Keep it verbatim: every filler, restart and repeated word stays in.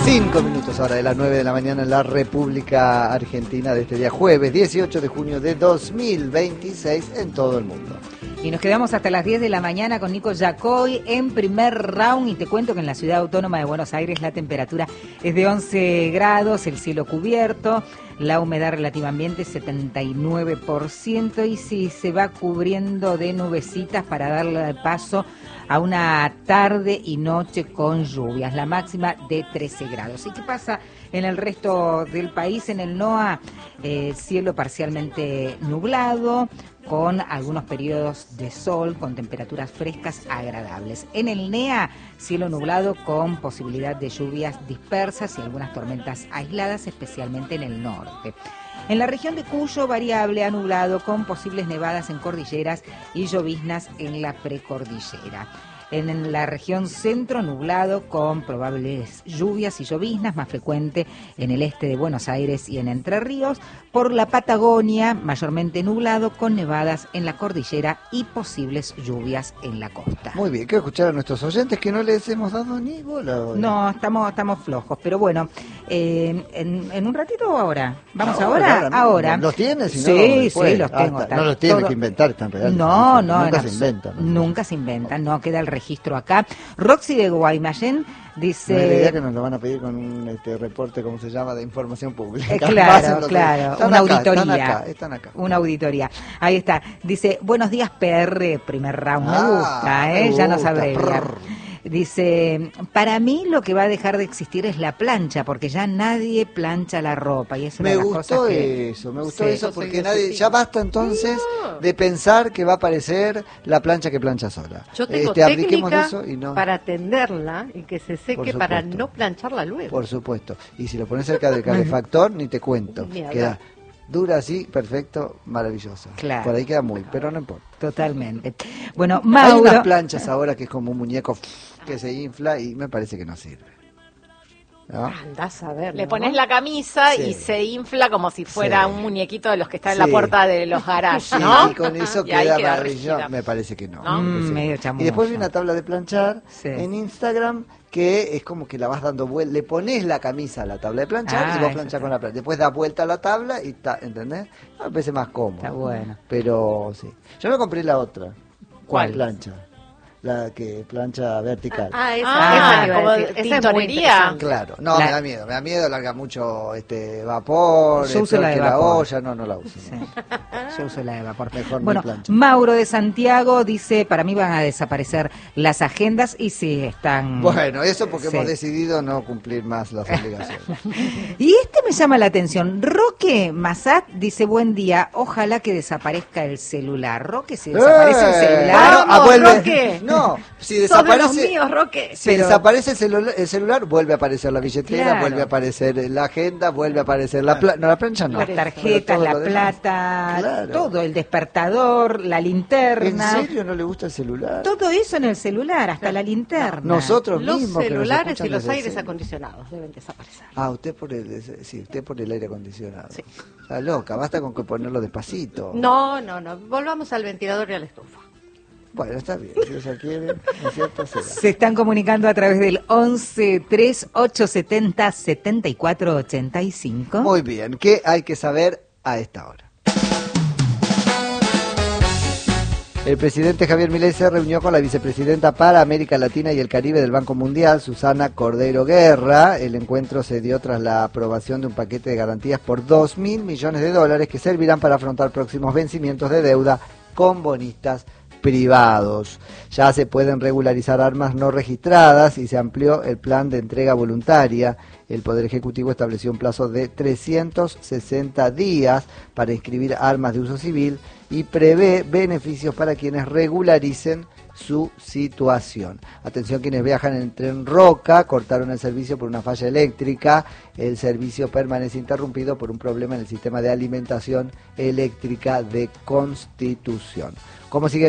Cinco minutos ahora de las nueve de la mañana en la República Argentina de este día jueves dieciocho de junio de dos mil veintiséis en todo el mundo. Y nos quedamos hasta las diez de la mañana con Nico Yacoy en primer round y te cuento que en la ciudad autónoma de Buenos Aires la temperatura es de once grados, el cielo cubierto, la humedad relativa ambiente setenta y nueve por ciento y sí, se va cubriendo de nubecitas para darle paso a una tarde y noche con lluvias, la máxima de trece grados. ¿Y qué pasa en el resto del país? En el NOA, eh, cielo parcialmente nublado, con algunos periodos de sol, con temperaturas frescas agradables. En el NEA, cielo nublado con posibilidad de lluvias dispersas y algunas tormentas aisladas, especialmente en el norte. En la región de Cuyo, variable a nublado con posibles nevadas en cordilleras y lloviznas en la precordillera. En la región centro, nublado con probables lluvias y lloviznas, más frecuente en el este de Buenos Aires y en Entre Ríos. Por la Patagonia, mayormente nublado con nevadas en la cordillera y posibles lluvias en la costa. Muy bien, quiero escuchar a nuestros oyentes que no les hemos dado ni bola hoy. No, estamos, estamos flojos, pero bueno, eh, en, en un ratito o ahora. ¿Vamos ahora? Ahora, ahora. ahora. ¿Los tienes? Si no, sí, después. sí, los tengo. Ah, está, no los tienes todo... que inventar, están reales. No, no. Nunca en se inventan. ¿no? Nunca se inventan, no queda el registro acá. Roxy de Guaymallén dice... No es la idea que nos lo van a pedir con un este, reporte, ¿cómo se llama?, de información pública. Eh, claro, claro, están una acá, auditoría. Están acá, están acá. Una auditoría. Ahí está. Dice, buenos días P R, primer round. Me Ah, gusta, ¿eh? me Ya nos gusta. abrevia. Prrr. Dice, para mí lo que va a dejar de existir es la plancha, porque ya nadie plancha la ropa. Y es una Me de las gustó cosas que... eso, me gustó Sí. eso, Yo soy porque de nadie, ese ya team. basta entonces No. de pensar que va a aparecer la plancha que plancha sola. Yo tengo Este, abdiquemos de técnica eso y no. para tenderla y que se seque Por para supuesto. no plancharla luego. Por supuesto. Y si lo pones cerca del calefactor, ni te cuento. Ni hablar. Queda dura así, perfecto, maravilloso. Claro. Por ahí queda muy, pero no importa. Totalmente. Bueno, Hay Mauro... unas planchas ahora que es como un muñeco que se infla y me parece que no sirve. ¿No? Andás a ver. Le ¿no? pones la camisa Sí. y se infla como si fuera Sí. un muñequito de los que está en Sí. la puerta de los garages, Sí, ¿no? y con eso Y ahí queda queda maravilloso. rígida. Me parece que no. ¿No? me parece Mm, que medio no. chamuyo. Y después vi una tabla de planchar Sí. en Instagram que es como que la vas dando vuelta. Le pones la camisa a la tabla de planchar Ah, y vos eso planchás está. con la plancha. Después das vuelta a la tabla y está, ¿entendés? Me parece más cómodo. Está bueno. Pero sí. Yo me compré la otra. ¿Cuál? Plancha. La que plancha vertical. Ah, esa, Ah, esa te iba a como decir. Esa es muy tintorería. interesante. Claro, no, La- me da miedo, me da miedo, larga mucho este vapor, Yo es uso peor la de que vapor. olla, no, no la uso. Sí. no. Yo uso la de vapor. Mejor no bueno, plancha. Mauro de Santiago dice, para mí van a desaparecer las agendas y sí, están... Bueno, eso porque Sí. hemos decidido no cumplir más las obligaciones. Y este me llama la atención. Roque Massat dice, buen día, ojalá que desaparezca el celular. Roque, si desaparece el ¡Eh! celular... Ah, vuelve. Roque. No, si Sos de los desaparece, míos, Roque. si Pero- desaparece el celular, el celular, vuelve a aparecer la billetera, Claro. vuelve a aparecer la agenda, vuelve a aparecer la plancha. No, la plancha no. Las Pero tarjetas, todo la lo demás. plata, Claro. todo, el despertador, la ¿En linterna. serio no le gusta el celular? Todo eso en el celular, hasta la linterna. Nosotros Los mismos que nos celulares escuchan y los desde el aires celu. acondicionados deben desaparecer. Ah, usted por el, sí, usted por el aire acondicionado. Sí. Está loca, basta con que ponerlo despacito. No, no, no. Volvamos al ventilador y a la estufa. Bueno, está bien, si ella quiere, ¿no es cierto? Será. Se están comunicando a través del once tres ocho setenta setenta y cuatro ochenta y cinco. Muy bien, ¿qué hay que saber a esta hora? El presidente Javier Milei se reunió con la vicepresidenta para América Latina y el Caribe del Banco Mundial, Susana Cordero Guerra. El encuentro se dio tras la aprobación de un paquete de garantías por dos mil millones de dólares que servirán para afrontar próximos vencimientos de deuda con bonistas privados. Ya se pueden regularizar armas no registradas y se amplió el plan de entrega voluntaria. El Poder Ejecutivo estableció un plazo de trescientos sesenta días para inscribir armas de uso civil y prevé beneficios para quienes regularicen su situación. Atención quienes viajan en el tren Roca, cortaron el servicio por una falla eléctrica. El servicio permanece interrumpido por un problema en el sistema de alimentación eléctrica de Constitución. ¿Cómo sigue